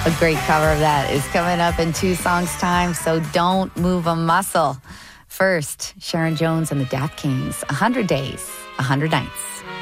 A great cover of that is coming up in 2 songs' time, so don't move a muscle. First, Sharon Jones and the Daft Kings, 100 Days, 100 Nights.